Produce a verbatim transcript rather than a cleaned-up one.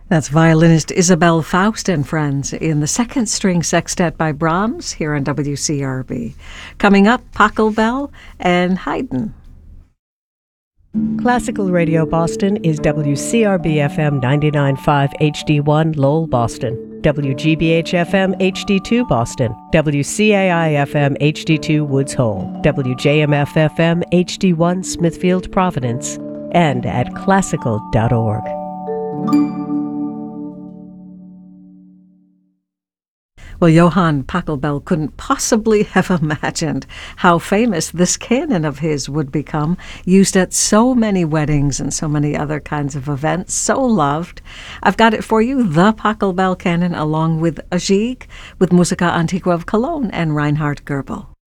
That's violinist Isabel Faust and friends in the second string sextet by Brahms here on W C R B. Coming up, Pachelbel and Haydn. Classical Radio Boston is W C R B F M ninety-nine point five H D one Lowell, Boston, W G B H F M H D two Boston, W C A I F M H D two Woods Hole, W J M F F M H D one Smithfield, Providence, and at classical dot org. Well, Johann Pachelbel couldn't possibly have imagined how famous this canon of his would become, used at so many weddings and so many other kinds of events, so loved. I've got it for you, the Pachelbel canon, along with a Gigue, with Musica Antiqua of Cologne and Reinhard Goebel.